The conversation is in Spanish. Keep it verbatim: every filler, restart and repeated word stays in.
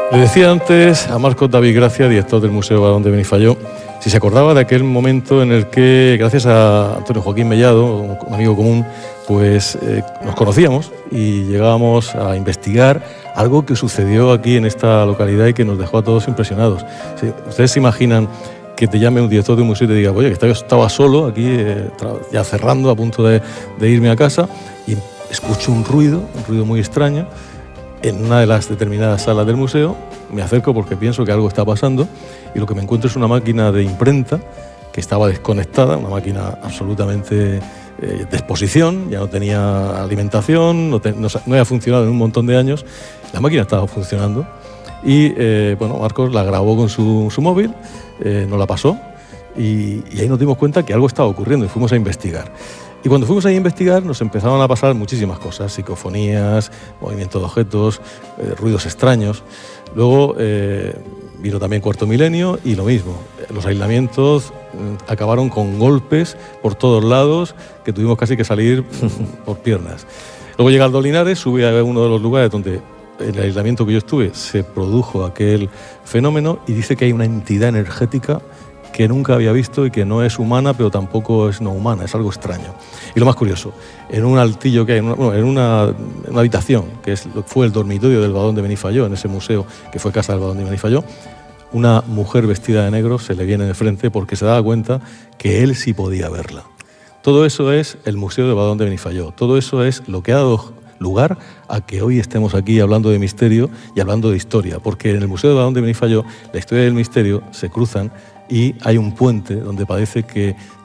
Le decía antes a Marcos David Gracia, director del Museo Barón de Benifayó, si se acordaba de aquel momento en el que, gracias a Antonio Joaquín Mellado, un amigo común, pues eh, nos conocíamos y llegábamos a investigar algo que sucedió aquí en esta localidad y que nos dejó a todos impresionados. Sí, ¿ustedes se imaginan que te llame un director de un museo y te diga, oye, que estaba solo aquí, eh, ya cerrando, a punto de, de irme a casa, y escucho un ruido, un ruido muy extraño, en una de las determinadas salas del museo? Me acerco porque pienso que algo está pasando y lo que me encuentro es una máquina de imprenta que estaba desconectada, una máquina absolutamente eh, de exposición, ya no tenía alimentación, no, te, no, no había funcionado en un montón de años. La máquina estaba funcionando y eh, bueno, Marcos la grabó con su, su móvil, eh, nos la pasó y, y ahí nos dimos cuenta que algo estaba ocurriendo y fuimos a investigar. Y cuando fuimos a investigar nos empezaron a pasar muchísimas cosas, psicofonías, movimiento de objetos, eh, ruidos extraños. Luego eh, vino también Cuarto Milenio y lo mismo. Los aislamientos eh, acabaron con golpes por todos lados que tuvimos casi que salir por piernas. Luego llega Aldo Linares, sube a uno de los lugares donde en el aislamiento que yo estuve se produjo aquel fenómeno y dice que hay una entidad energética que nunca había visto y que no es humana, pero tampoco es no humana, es algo extraño. Y lo más curioso, en un altillo que hay, en una, bueno, en una, en una habitación, que es, fue el dormitorio del Badón de Benifayó, en ese museo que fue casa del Badón de Benifayó, una mujer vestida de negro se le viene de frente porque se daba cuenta que él sí podía verla. Todo eso es el Museo del Badón de Benifayó, todo eso es lo que ha dado lugar a que hoy estemos aquí hablando de misterio y hablando de historia, porque en el Museo del Badón de Benifayó la historia y el misterio se cruzan y hay un puente donde parece que